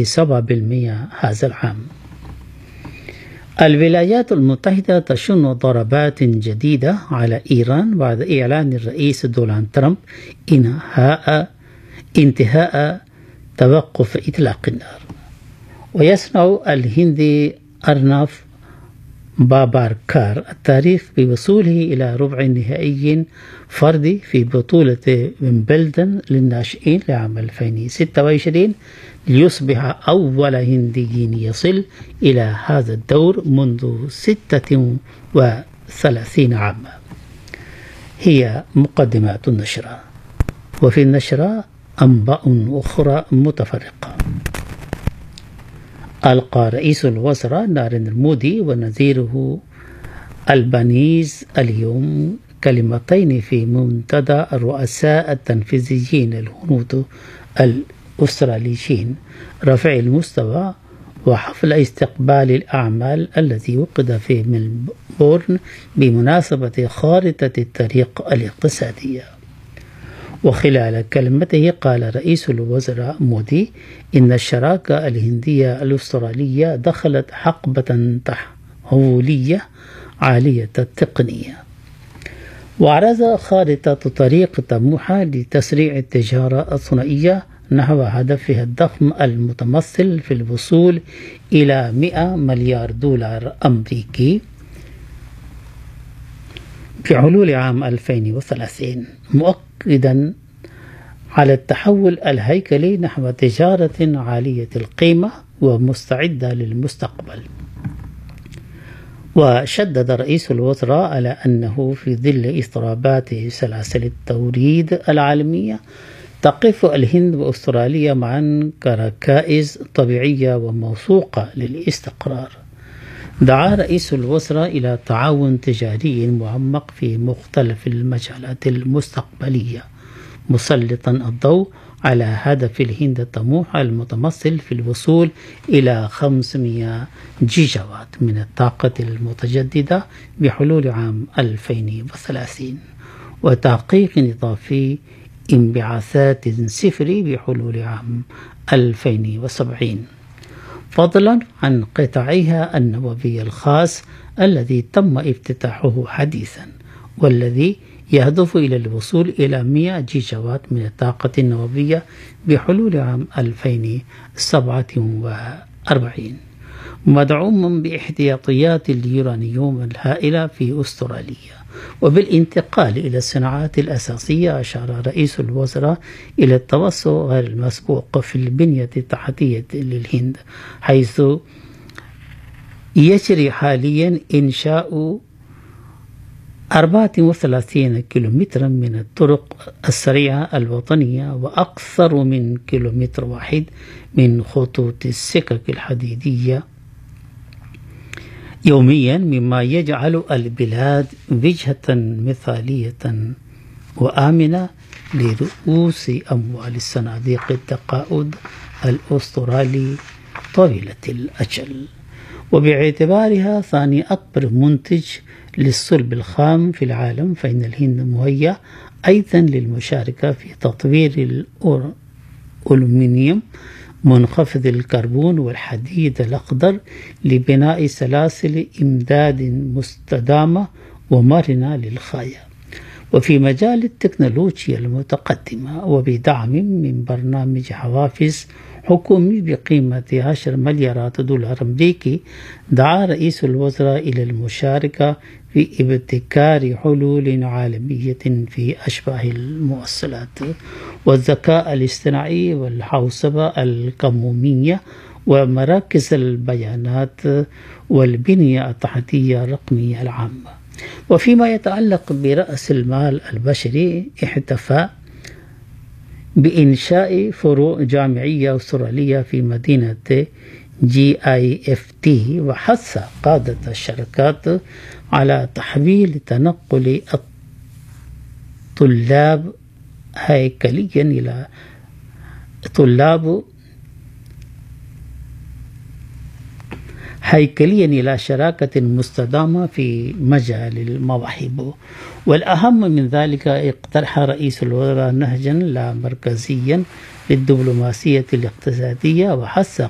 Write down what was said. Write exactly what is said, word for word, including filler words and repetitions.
سبعة بالمئة هذا العام. الولايات المتحدة تشن ضربات جديدة على إيران بعد إعلان الرئيس دونالد ترامب إنهاء انتهاء توقف إطلاق النار. ويصنع الهندي أرناف باباركار التاريخ بوصوله إلى ربع نهائي فردي في بطولة ويمبلدون للناشئين لعام ألفين وستة وعشرين ليصبح أول هندي يصل إلى هذا الدور منذ ستة وثلاثين عاما. هي مقدمات النشرة، وفي النشرة أنباء أخرى متفرقة. ألقى رئيس الوزراء ناريندرا مودي ونظيره البانيز اليوم كلمتين في منتدى الرؤساء التنفيذيين الهنود الأستراليين رفع المستوى وحفل استقبال الأعمال الذي عقد في ملبورن بمناسبة خارطة الطريق الاقتصادية. وخلال كلمته قال رئيس الوزراء مودي إن الشراكة الهندية الأسترالية دخلت حقبة تحولية عالية التقنية، وعرض خارطة طريق طموحة لتسريع التجارة الثنائية نحو هدفها الضخم المتمثل في الوصول إلى مئة مليار دولار أمريكي بحلول عام ألفين وثلاثين، مؤكدا على التحول الهيكلي نحو تجارة عالية القيمة ومستعدة للمستقبل. وشدد رئيس الوزراء على أنه في ظل اضطرابات سلاسل التوريد العالمية تقف الهند وأستراليا معا كركائز طبيعية وموثوقة للاستقرار. دعا رئيس الوزراء إلى تعاون تجاري معمق في مختلف المجالات المستقبلية، مسلطا الضوء على هدف الهند الطموح المتمثل في الوصول إلى خمسمئة جيجاوات من الطاقة المتجددة بحلول عام ألفين وثلاثين، وتحقيق نظام انبعاثات صفري بحلول عام ألفين وسبعين، فضلا عن قطاعها النووي الخاص الذي تم افتتاحه حديثا، والذي يهدف إلى الوصول إلى مئة جيجاوات من الطاقة النووية بحلول عام ألفين وسبعة وأربعين، مدعوما باحتياطيات اليورانيوم الهائلة في أستراليا. وبالانتقال إلى الصناعات الأساسية، أشار رئيس الوزراء إلى التوسع غير المسبوق في البنية التحتية للهند، حيث يجري حاليا إنشاء أربعة وثلاثين كيلومترا من الطرق السريعة الوطنية وأكثر من كيلومتر واحد من خطوط السكك الحديدية يوميا، مما يجعل البلاد وجهة مثالية وآمنة لرؤوس أموال الصناديق التقاعد الأسترالي طويلة الأجل، وباعتبارها ثاني أكبر منتج للصلب الخام في العالم، فإن الهند مهيأ أيضا للمشاركة في تطوير الألومنيوم منخفض الكربون والحديد الأخضر لبناء سلاسل إمداد مستدامة ومرنة للغاية، وفي مجال التكنولوجيا المتقدمة، وبدعم من برنامج حوافز حكومي بقيمة عشرة مليارات دولار أمريكي. دعا رئيس الوزراء إلى المشاركة في ابتكار حلول عالمية في أشباه الموصلات والذكاء الاصطناعي والحوسبة الكمومية ومراكز البيانات والبنية التحتية الرقمية العامة. وفيما يتعلق برأس المال البشري، احتفى بإنشاء فروع جامعية أسترالية في مدينة جي آي إف تي، وحث قادة الشركات على تحويل تنقل الطلاب هيكليا إلى طلاب هيكليا إلى شراكة مستدامة في مجال المواهب. والأهم من ذلك، اقترح رئيس الوزراء نهجا لا مركزيا للدبلوماسية الاقتصادية، وحث